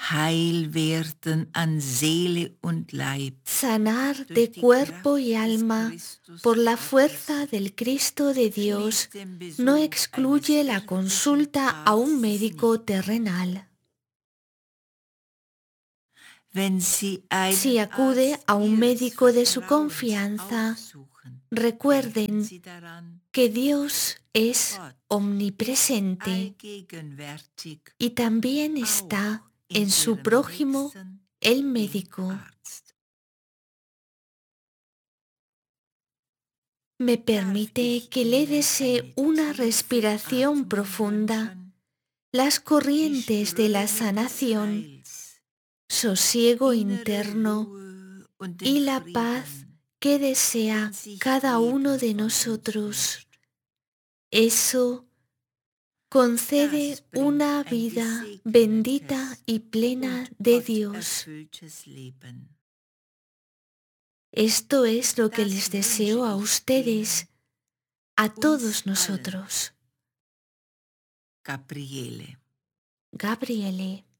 Heil werden an Seele und Leib sanar durch de die cuerpo y Kraft des alma Christus por la Gottes, fuerza del Cristo de Dios, schließt den no Besuch eines excluye la irdischen consulta a un Arztes médico nicht. terrenal. Wenn Sie Si einen acude Arzt a un Ihres médico de su Vertrauens confianza, aufsuchen, denken recuerden Sie daran, que Dios es Gott ist omnipresente allgegenwärtig y también auch está in en su Ihrem prójimo, Nächsten, el dem médico. Arzt. Me Darf permite ich que le Ihnen desee eine una tiefe respiración Atmung profunda. wünschen, Las die corrientes de la Ströme des sanación, Heils, sosiego innere interno Ruhe und den y la paz Frieden, que den desea sich cada uno jeder de von uns nosotros. wünscht. Eso Das concede bringt una ein vida bendita gesegnetes y plena und de Dios. gotterfülltes Leben. Esto es lo que les Das wünsche deseo a ich ustedes, Ihnen, a uns todos allen, nosotros. Gabriele. Gabriele.